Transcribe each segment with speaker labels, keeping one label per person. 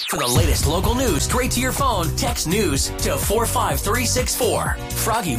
Speaker 1: For the latest local news straight to your phone, text news to 45364. Froggy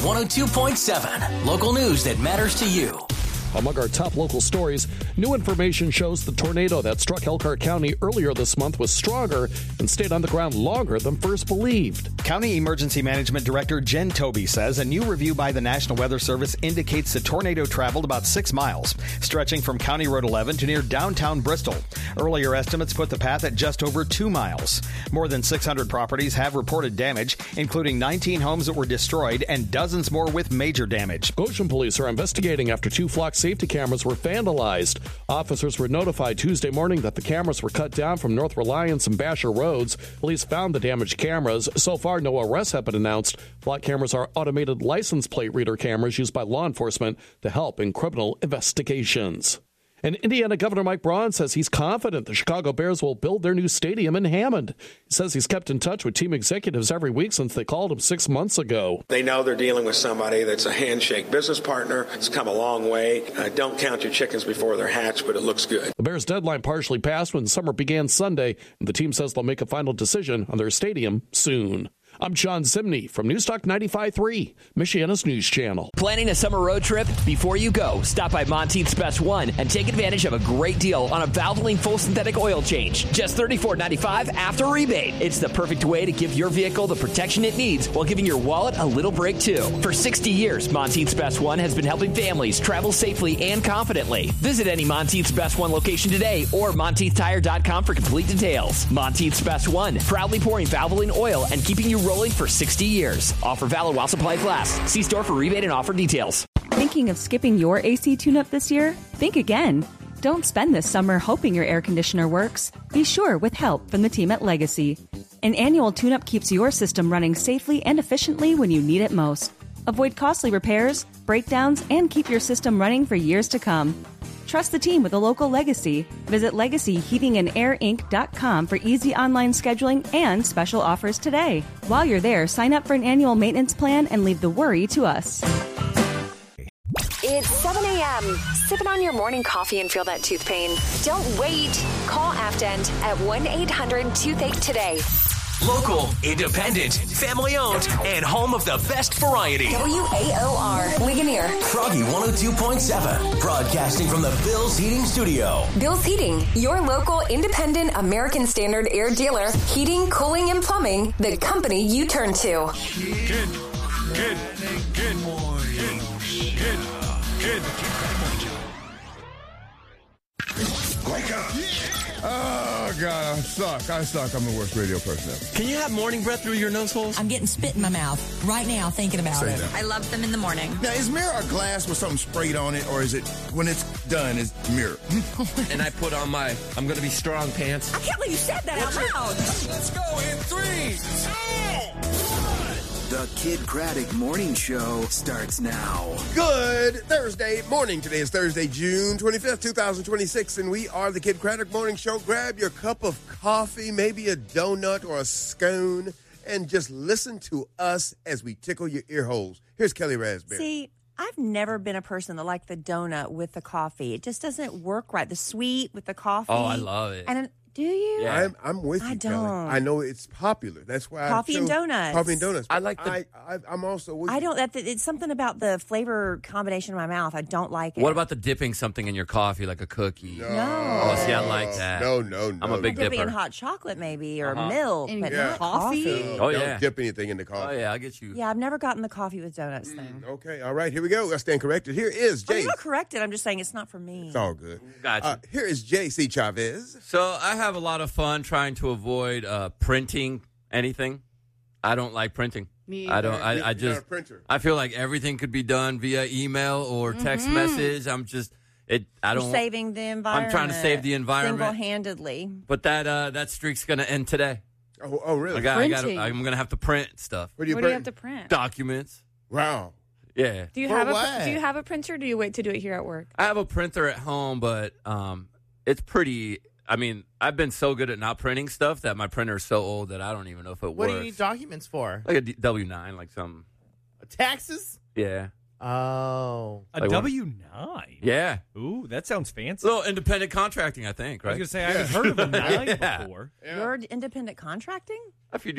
Speaker 1: 102.7. Local news that matters to you.
Speaker 2: Among our top local stories, new information shows the tornado that struck Elkhart County earlier this month was stronger and stayed on the ground longer than first believed.
Speaker 3: County Emergency Management Director Jen Toby says a new review by the National Weather Service indicates the tornado traveled about 6 miles, stretching from County Road 11 to near downtown Bristol. Earlier estimates put the path at just over 2 miles. More than 600 properties have reported damage, including 19 homes that were destroyed and dozens more with major damage.
Speaker 2: Goshen police are investigating after 2 flock safety cameras were vandalized. Officers were notified Tuesday morning that the cameras were cut down from North Reliance and Basher Roads. Police found the damaged cameras. So far, no arrests have been announced. Flock cameras are automated license plate reader cameras used by law enforcement to help in criminal investigations. And Indiana Governor Mike Braun says he's confident the Chicago Bears will build their new stadium in Hammond. He says he's kept in touch with team executives every week since they called him 6 months ago.
Speaker 4: They know they're dealing with somebody that's a handshake business partner. It's come a long way. Don't count your chickens before they're hatched, but it looks good.
Speaker 2: The Bears' deadline partially passed when summer began Sunday, and the team says they'll make a final decision on their stadium soon. I'm John Zimney from Newstalk 95.3, Michiana's news channel.
Speaker 5: Planning a summer road trip? Before you go, stop by Monteith's Best One and take advantage of a great deal on a Valvoline full synthetic oil change. Just $34.95 after rebate. It's the perfect way to give your vehicle the protection it needs while giving your wallet a little break, too. For 60 years, Monteith's Best One has been helping families travel safely and confidently. Visit any Monteith's Best One location today or MonteithTire.com for complete details. Monteith's Best One, proudly pouring Valvoline oil and keeping you rolling for 60 years. Offer valid while supplies last. See store for rebate and offer details.
Speaker 6: Thinking of skipping your AC tune-up this year? Think again. Don't spend this summer hoping your air conditioner works. Be sure with help from the team at Legacy. An annual tune-up keeps your system running safely and efficiently when you need it most. Avoid costly repairs, breakdowns, and keep your system running for years to come. Trust the team with a local Legacy. Visit LegacyHeatingandAirInc.com for easy online scheduling and special offers today. While you're there, sign up for an annual maintenance plan and leave the worry to us.
Speaker 7: It's 7 a.m. Sipping on your morning coffee and feel that tooth pain. Don't wait. Call Afdent at 1-800-TOOTHACHE today.
Speaker 1: Local, independent, family-owned, and home of the best variety.
Speaker 7: WAOR, Ligonier.
Speaker 1: Froggy 102.7, broadcasting from the Bill's Heating Studio.
Speaker 7: Bill's Heating, your local independent American Standard air dealer. Heating, cooling, and plumbing. The company you turn to.
Speaker 8: Good morning. Good. Wake up. Oh, God, I suck. I'm the worst radio person ever.
Speaker 9: Can you have morning breath through your nose holes?
Speaker 10: I'm getting spit in my mouth right now thinking about it.
Speaker 11: I love them in the morning.
Speaker 8: Now, is mirror a glass with something sprayed on it, or is it, when it's done, is mirror?
Speaker 9: And I put on my I'm going to be strong pants.
Speaker 10: I can't believe you said that out loud.
Speaker 8: Let's go in 3, 2, 1.
Speaker 12: The Kid Craddock Morning Show starts now.
Speaker 13: Good Thursday morning. Today is Thursday, June 25th, 2026, and we are the Kid Craddock Morning Show. Grab your cup of coffee, maybe a donut or a scone, and just listen to us as we tickle your ear holes. Here's Kelly Raspberry.
Speaker 11: See, I've never been a person that liked the donut with the coffee. It just doesn't work right. The sweet with the coffee.
Speaker 9: Oh, I love it.
Speaker 11: And do you?
Speaker 9: Yeah.
Speaker 13: I'm with you,
Speaker 11: I
Speaker 13: Kelly.
Speaker 11: don't.
Speaker 13: I know it's popular. That's why
Speaker 11: Coffee and donuts.
Speaker 13: Coffee and donuts.
Speaker 9: I like the.
Speaker 13: I'm also with you.
Speaker 11: I don't. It's something about the flavor combination in my mouth. I don't like it.
Speaker 9: What about the dipping something in your coffee, like a cookie?
Speaker 13: No.
Speaker 9: Oh, see, I like that.
Speaker 13: No.
Speaker 9: I'm a big
Speaker 11: dipping
Speaker 9: dipper.
Speaker 11: in hot chocolate maybe or milk, but
Speaker 13: Yeah.
Speaker 11: not coffee.
Speaker 13: No,
Speaker 9: Oh, yeah.
Speaker 13: Don't dip anything in the coffee.
Speaker 9: Oh, yeah, I get you.
Speaker 11: Yeah, I've never gotten the coffee with donuts thing.
Speaker 13: Okay, all right, here we go. I stand corrected. Here is
Speaker 11: Oh,
Speaker 13: Jay.
Speaker 11: you're not corrected. I'm just saying it's not for me.
Speaker 13: It's all good.
Speaker 9: Gotcha.
Speaker 13: Here is J.C. Chavez.
Speaker 9: So I have a lot of fun trying to avoid printing anything. I don't like printing.
Speaker 14: Me
Speaker 9: I don't.
Speaker 13: You're
Speaker 9: I
Speaker 13: not
Speaker 9: just.
Speaker 13: a printer.
Speaker 9: I feel like everything could be done via email or text message. I'm just. I
Speaker 11: You're
Speaker 9: don't.
Speaker 11: saving the environment.
Speaker 9: I'm trying to save the environment.
Speaker 11: Single-handedly.
Speaker 9: But that streak's gonna end today.
Speaker 13: Oh, really?
Speaker 9: I'm gonna have to print stuff.
Speaker 13: What do you
Speaker 14: What do you have to print?
Speaker 9: Documents.
Speaker 13: Wow.
Speaker 9: Yeah.
Speaker 14: Do you
Speaker 13: For
Speaker 14: have
Speaker 13: what?
Speaker 14: Do you have a printer? Or do you wait to do it here at work?
Speaker 9: I have a printer at home, but it's pretty. I mean, I've been so good at not printing stuff that my printer is so old that I don't even know if it works.
Speaker 15: What do you need documents for?
Speaker 9: Like a W-9, like some.
Speaker 15: Taxes?
Speaker 9: Yeah.
Speaker 15: Oh.
Speaker 16: A W-9?
Speaker 9: Yeah.
Speaker 16: Ooh, that sounds fancy.
Speaker 9: A little independent contracting, I think, right?
Speaker 16: I was going to say, I haven't heard of a 9 before.
Speaker 11: You're independent contracting?
Speaker 9: If you